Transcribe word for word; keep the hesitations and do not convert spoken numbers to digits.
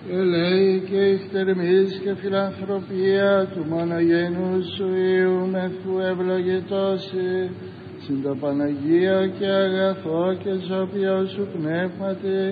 Ελέη και ηχτερμής και φιλανθρωπία του μονογενού σου Υιού μεθού ευλογητώσει, συν το Παναγία και αγαθό και ζωπιό σου πνεύματι,